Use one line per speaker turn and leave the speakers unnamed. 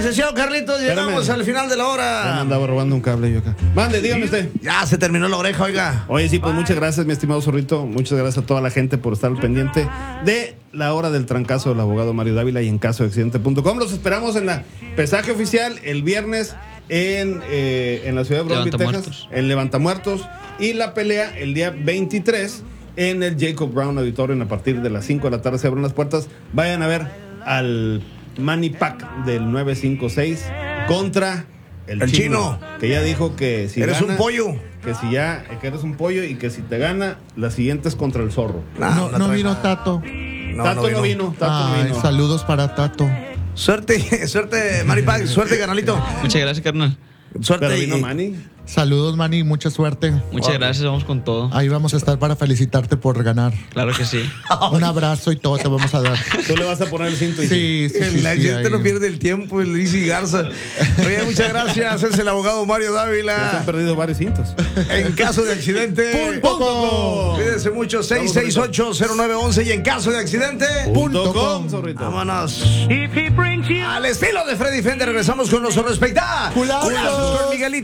licenciado Carlitos, llegamos al final de la hora.
Ya me andaba robando un cable yo acá. Mande, dígame usted.
Ya se terminó la oreja, oiga.
Oye, sí, pues muchas gracias, mi estimado Zorrito. Muchas gracias a toda la gente por estar al pendiente de la hora del trancazo del abogado Mario Dávila y en caso de accidente.com. Los esperamos en la pesaje oficial el viernes en la ciudad de Brownsville, Texas, en Levantamuertos, y la pelea el día 23 en el Jacob Brown Auditorium a partir de las 5 de la tarde. Se abren las puertas. Vayan a ver al Manny Pac del 956 contra el chino, que ya dijo que si
eres
gana,
un pollo,
que eres un pollo y que si te gana, la siguiente es contra el zorro.
No vino Tato.
Tato no vino.
Saludos para Tato.
Suerte, Manny Pac, suerte, carnalito.
Muchas gracias, carnal.
Suerte.
Pero vino Manny.
Saludos, Manny, mucha suerte.
Muchas gracias, vamos con todo.
Ahí vamos a estar para felicitarte por ganar.
Claro que sí.
Un abrazo y todo te vamos a dar.
Tú le vas a poner el cinto y
Sí.
La gente no pierde el tiempo, el Lizzy Garza. Oye, muchas gracias. Es el abogado Mario
Se
Dávila.
han perdido varios cintos.
En caso de accidente, cuídense mucho. 668-0911 y en caso de accidente,
.com, Zorrito.
vámonos. Al estilo de Freddy Fender, regresamos con los respectaculazos con Miguelito.